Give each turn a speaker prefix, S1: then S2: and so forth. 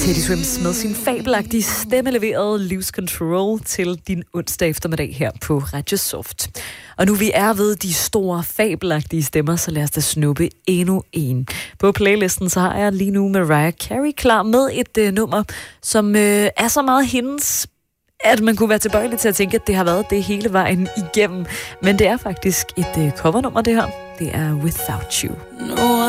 S1: Teddy Swims med sin fabelagtige stemmeleverede Lose Control til din onsdag eftermiddag her på Radio Soft. Og nu vi er ved de store fabelagtige stemmer, så lad os da snuppe endnu en. På playlisten så har jeg lige nu Mariah Carey klar med et nummer, som er så meget hendes, at man kunne være tilbøjelig til at tænke, at det har været det hele vejen igennem. Men det er faktisk et covernummer, det her. Det er Without You.